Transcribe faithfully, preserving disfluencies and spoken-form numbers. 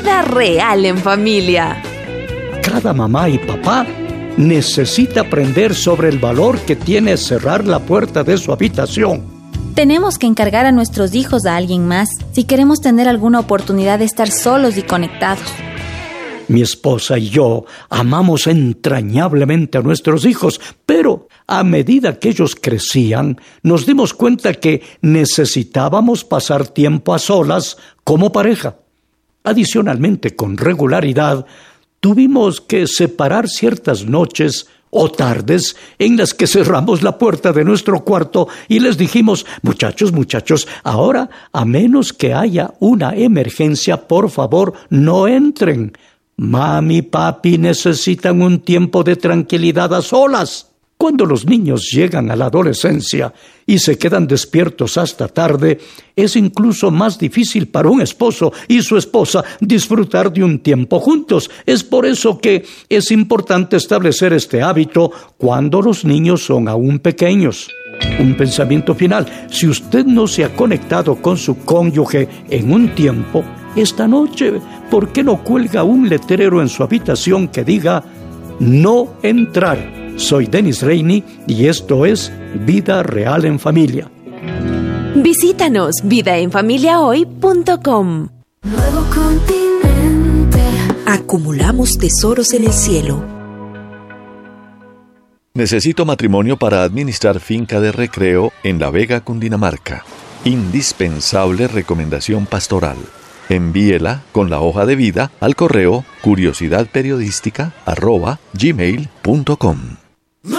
Vida real en familia. Cada mamá y papá necesita aprender sobre el valor que tiene cerrar la puerta de su habitación. Tenemos que encargar a nuestros hijos a alguien más si queremos tener alguna oportunidad de estar solos y conectados. Mi esposa y yo amamos entrañablemente a nuestros hijos, pero a medida que ellos crecían, nos dimos cuenta que necesitábamos pasar tiempo a solas como pareja. Adicionalmente, con regularidad, tuvimos que separar ciertas noches o tardes en las que cerramos la puerta de nuestro cuarto y les dijimos, muchachos, muchachos, ahora, a menos que haya una emergencia, por favor, no entren. Mami y papi necesitan un tiempo de tranquilidad a solas. Cuando los niños llegan a la adolescencia y se quedan despiertos hasta tarde, es incluso más difícil para un esposo y su esposa disfrutar de un tiempo juntos. Es por eso que es importante establecer este hábito cuando los niños son aún pequeños. Un pensamiento final: si usted no se ha conectado con su cónyuge en un tiempo, esta noche, ¿por qué no cuelga un letrero en su habitación que diga "No entrar"? Soy Dennis Rainey y esto es Vida Real en Familia. Visítanos vida en familia hoy punto com. Nuevo continente. Acumulamos tesoros en el cielo. Necesito matrimonio para administrar finca de recreo en La Vega, Cundinamarca. Indispensable recomendación pastoral. Envíela con la hoja de vida al correo curiosidadperiodística arroba gmail punto com.